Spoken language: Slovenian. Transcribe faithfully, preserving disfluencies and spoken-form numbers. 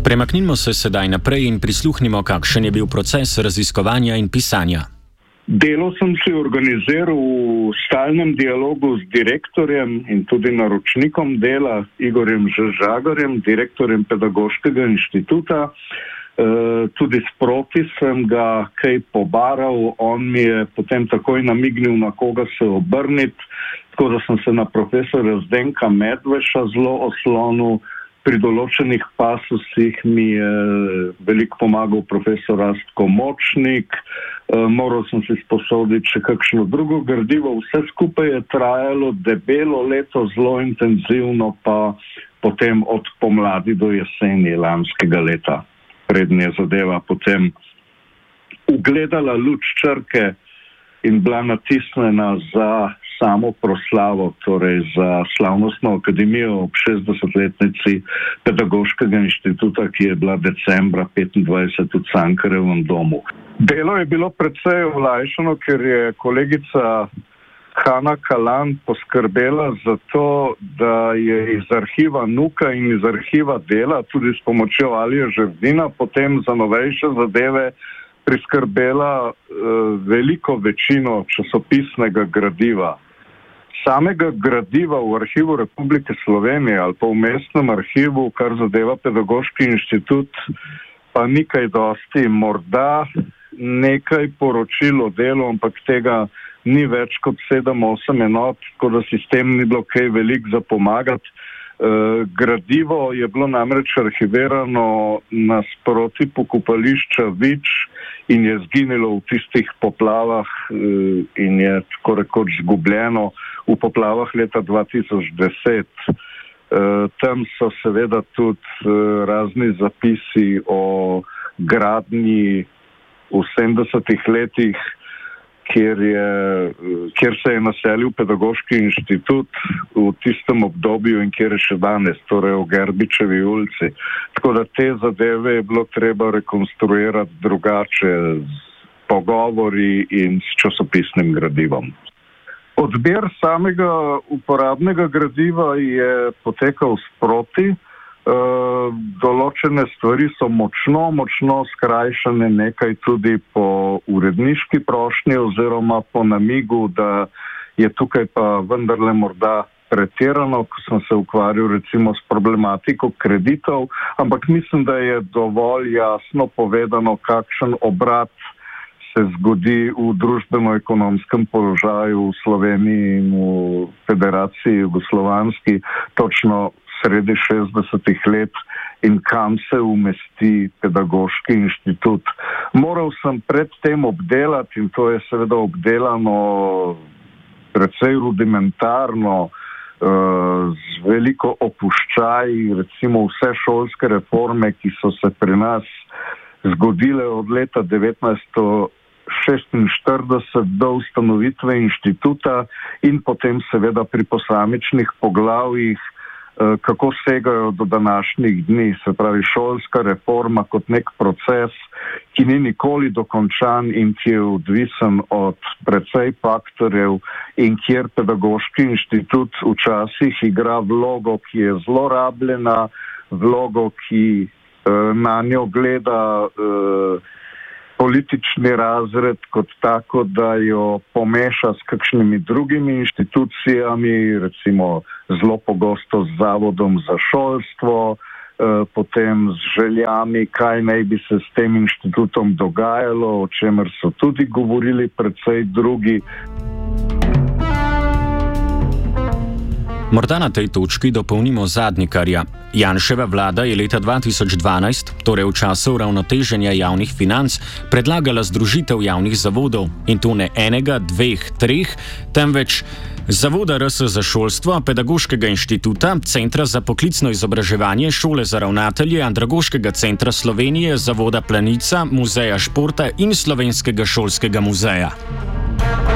Premaknimo se sedaj naprej in prisluhnimo, kakšen je bil proces raziskovanja in pisanja. Delo sem si organiziral v stalnem dialogu z direktorjem in tudi naročnikom dela, Igorjem Žagarjem, direktorjem Pedagoškega inštituta. E, tudi sproti sem ga kaj pobaral, on mi je potem takoj namignil, na koga se obrniti, tako da sem se na profesorja Zdenka Medveša zelo oslonil. Pri določenih pasusih mi je veliko pomagal profesor Rastko Močnik, e, moral sem si sposoditi še kakšno drugo gradivo. Vse skupaj je trajalo debelo leto, zelo intenzivno, pa potem od pomladi do jeseni lanskega leta. Prednje zadeva potem ugledala luč črke in bila natisnjena za samo proslavo, torej za slavnostno akademijo ob šestdesetletnici Pedagoškega inštituta, ki je bila decembra petindvajset v Cankarjevem domu. Delo je bilo precej olajšano, ker je kolegica Hanna Kalan poskrbela za to, da je iz arhiva Nuka in iz arhiva Dela, tudi s pomočjo Alije Žerdina, potem za novejše zadeve priskrbela eh, veliko večino časopisnega gradiva. Samega gradiva v Arhivu Republike Slovenije ali pa v mestnem arhivu, kar zadeva Pedagoški inštitut, pa ni kaj dosti, morda nekaj poročil o delu, ampak tega ni več kot sedem osem enot, tako da sistem ni bilo kaj veliko za pomagati. E, gradivo je bilo namreč arhivirano nasproti pokopališča Vič in je zginilo v tistih poplavah e, in je tako rekoč zgubljeno v poplavah leta dva tisoč deset. E, tam so seveda tudi e, razni zapisi o gradnji v sedemdesetih letih, kjer, je, kjer se je naselil Pedagoški inštitut v tistem obdobju in kjer je še danes, torej v Gerbičevi ulici. Tako da te zadeve je bilo treba rekonstruirati drugače z pogovori in s časopisnim gradivom. Odbir samega uporabnega gradiva je potekal sproti. Uh, določene stvari so močno, močno skrajšane, nekaj tudi po uredniški prošnji oziroma po namigu, da je tukaj pa vendarle morda pretirano, ko sem se ukvarjal recimo s problematiko kreditov, ampak mislim, da je dovolj jasno povedano, kakšen obrat se zgodi v družbeno-ekonomskem položaju v Sloveniji in v Federaciji Jugoslovanski, točno sredi šestdesetih let in kam se umesti Pedagoški inštitut. Moral sem predtem obdelati, in to je seveda obdelano precej rudimentarno, z veliko opuščaj, recimo vse šolske reforme, ki so se pri nas zgodile od leta devetnajststo šestinštirideset do ustanovitve inštituta in potem seveda pri posamičnih poglavjih, kako segajo do današnjih dni, se pravi šolska reforma kot nek proces, ki ni nikoli dokončan in ki je odvisen od precej faktorjev in kjer Pedagoški inštitut včasih igra vlogo, ki je zelo rabljena, vlogo, ki uh, na njo gleda uh, politični razred kot tako, da jo pomeša s kakšnimi drugimi inštitucijami, recimo zelo pogosto z Zavodom za šolstvo, eh, potem z željami, kaj naj bi se s tem inštitutom dogajalo, o čemer so tudi govorili precej drugi. Morda na tej točki dopolnimo Zadnikarja. Janševa vlada je leta dva tisoč dvanajst, torej v času uravnoteženja javnih financ, predlagala združitev javnih zavodov, in to ne enega, dveh, treh, temveč Zavoda R S za šolstvo, Pedagoškega inštituta, Centra za poklicno izobraževanje, Šole za ravnatelje, Andragoškega centra Slovenije, Zavoda Planica, Muzeja športa in Slovenskega šolskega muzeja.